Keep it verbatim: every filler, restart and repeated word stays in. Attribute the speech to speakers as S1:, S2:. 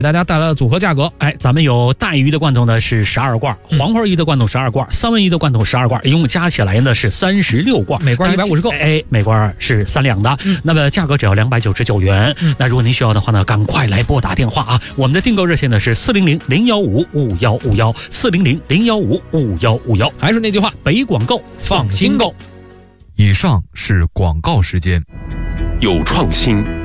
S1: 给大家带来的组合价格，
S2: 哎，咱们有带鱼的罐头呢是十二罐，黄花鱼的罐头十二罐，三文鱼的罐头十二罐，一共加起来呢是三十六罐，
S1: 每罐一百五十克，
S2: 哎，每罐是三两的，嗯、那么价格只要两百九十九元。嗯、那如果您需要的话呢，赶快来拨打电话啊！我们的订购热线呢是四零零零幺五五幺五幺，四零零零幺五五幺五幺。
S1: 还是那句话，
S2: 北广购，放心购。
S3: 以上是广告时间。
S4: 有创新，